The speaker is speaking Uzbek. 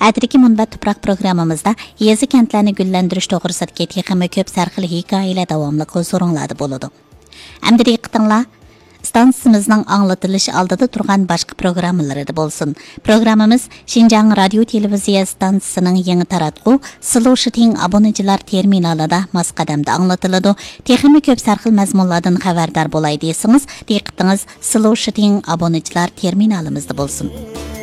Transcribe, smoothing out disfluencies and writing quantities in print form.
Әдірікі мұнбәт тұпрақ программамызда езі кентләні гүлләндіріш тоғырсатке текімі көп сәрқілі хикайелер davamlıq sorunlады boludu. Әмді дейқтіңла, stansiyamızның anlatılış aldıda turgan başqa programmaları da bolsun. Programmamız Şinjan Radio Televiziya stansiyasının yeni taratqu Slow Shooting abonecilar terminalida masqadamda anlatılıdı. Texmi köp sərxil məzmunlardan xəbərdar bolay deysiniz, diqqətiniz Slow Shooting abonecilar terminalımızda bolsun.